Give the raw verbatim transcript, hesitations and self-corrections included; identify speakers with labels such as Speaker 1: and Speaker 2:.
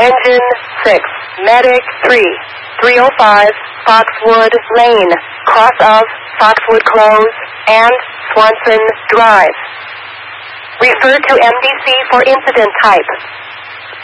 Speaker 1: Engine six, Medic three, three oh five, Foxwood Lane, cross of Foxwood Close and Swanson Drive. Refer to M D C for incident type.